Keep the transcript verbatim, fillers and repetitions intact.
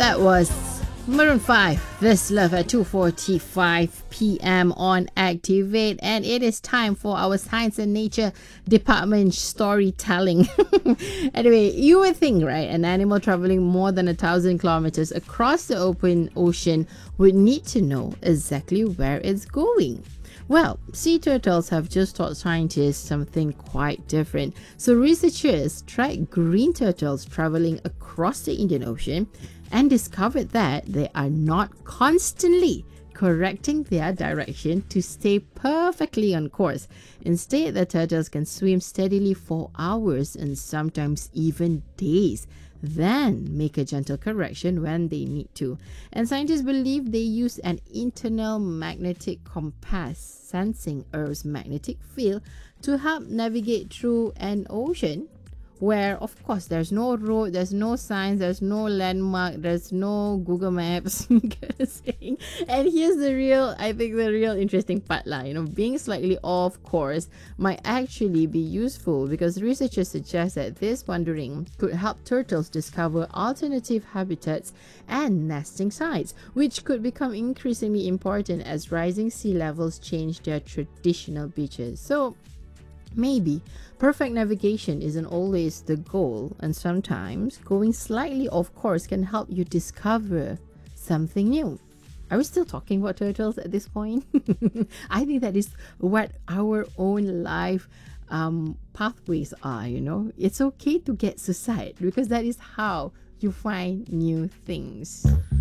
That was Maroon five, This Love at two forty-five p.m. on Activate, and it is time for our Science and Nature Department storytelling. Anyway, you would think, right, an animal traveling more than a thousand kilometers across the open ocean would need to know exactly where it's going. Well, sea turtles have just taught scientists something quite different. So researchers tried green turtles traveling across the Indian Ocean and discovered that they are not constantly correcting their direction to stay perfectly on course. Instead, the turtles can swim steadily for hours and sometimes even days, then make a gentle correction when they need to. And scientists believe they use an internal magnetic compass sensing Earth's magnetic field to help navigate through an ocean where, of course, there's no road, there's no signs, there's no landmark, there's no Google Maps. And here's the real, I think the real interesting part lah. You know, being slightly off course might actually be useful because researchers suggest that this wandering could help turtles discover alternative habitats and nesting sites, which could become increasingly important as rising sea levels change their traditional beaches. So maybe perfect navigation isn't always the goal, and sometimes going slightly off course can help you discover something new. Are we still talking about turtles at this point? I think that is what our own life um, pathways are, you know. It's okay to get suicide because that is how you find new things.